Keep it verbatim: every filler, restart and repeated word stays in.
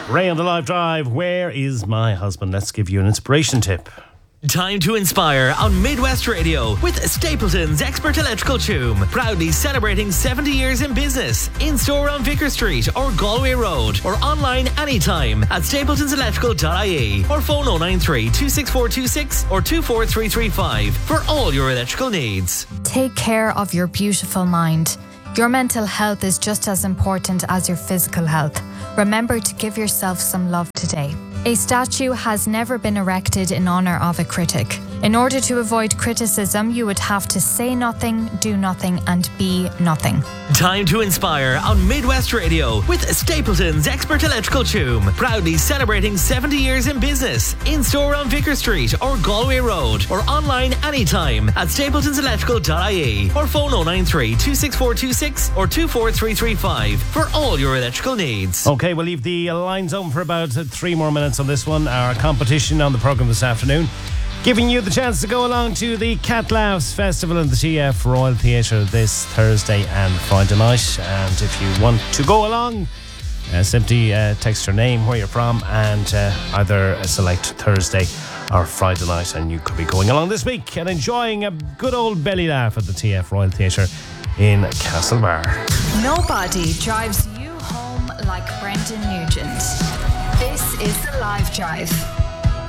Ray on the live drive. Where is my husband? Let's give you an inspiration tip. Time to inspire on Midwest Radio with Stapleton's Expert Electrical Choom. Proudly celebrating seventy years in business. In store on Vicar Street or Galway Road, or online anytime at stapletons electrical dot I E, or phone oh nine three, two six four two six or two four three three five for all your electrical needs. Take care of your beautiful mind. Your mental health is just as important as your physical health. Remember to give yourself some love today. A statue has never been erected in honour of a critic. In order to avoid criticism, you would have to say nothing, do nothing, and be nothing. Time to inspire on Midwest Radio with Stapleton's Expert Electrical Choom. Proudly celebrating seventy years in business. In store on Vicar Street or Galway Road, or online anytime at stapletons electrical dot I E, or phone oh nine three, two six four two six or two four three three five for all your electrical needs. Okay, we'll leave the lines open for about three more minutes on this one. Our competition on the programme this afternoon, giving you the chance to go along to the Cat Laughs Festival in the T F Royal Theatre this Thursday and Friday night. And if you want to go along, uh, simply uh, text your name, where you're from, and uh, either select Thursday or Friday night, and you could be going along this week and enjoying a good old belly laugh at the T F Royal Theatre in Castlebar. Nobody drives you home like Brendan Nugent. This is The Live Drive.